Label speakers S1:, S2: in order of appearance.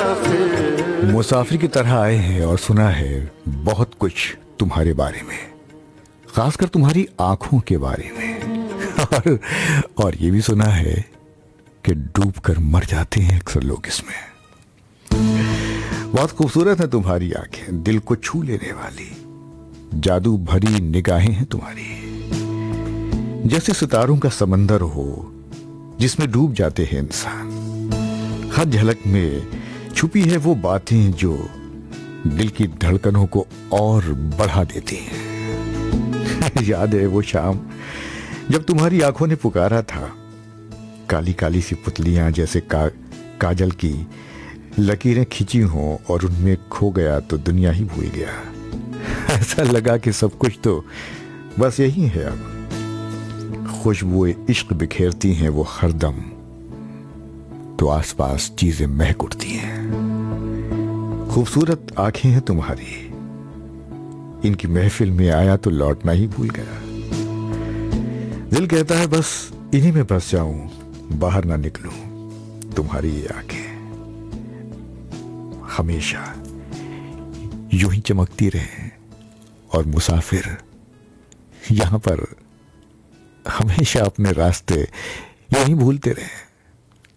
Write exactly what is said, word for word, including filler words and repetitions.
S1: मुसाफिर।
S2: मुसाफिर की तरह आए हैं और सुना है बहुत कुछ तुम्हारे बारे में, खासकर तुम्हारी आंखों के बारे में। और, और ये भी सुना है कि डूब कर मर जाते हैं अक्सर लोग इसमें। बहुत खूबसूरत है तुम्हारी आंखें, दिल को छू लेने वाली, जादू भरी निगाहें हैं तुम्हारी, जैसे सितारों का समंदर हो जिसमें डूब जाते हैं इंसान। हर झलक में छुपी है वो बातें जो दिल की धड़कनों को और बढ़ा देती हैं। याद है वो शाम जब तुम्हारी आंखों ने पुकारा था, काली काली सी पुतलियां जैसे का, काजल की लकीरें खिंची हों और उनमें खो गया तो दुनिया ही भूल गया। ऐसा लगा कि सब कुछ तो बस यही है अब। खुशबुएं इश्क बिखेरती हैं वो हरदम, तो आसपास चीजें महक उठती हैं। खूबसूरत आंखें हैं तुम्हारी, इनकी महफिल में आया तो लौटना ही भूल गया। दिल कहता है बस इन्हीं में बस जाऊं, बाहर ना निकलूं। तुम्हारी ये आंखें हमेशा यूं ही चमकती रहे और मुसाफिर यहां पर हमेशा अपने रास्ते यूं ही भूलते रहे।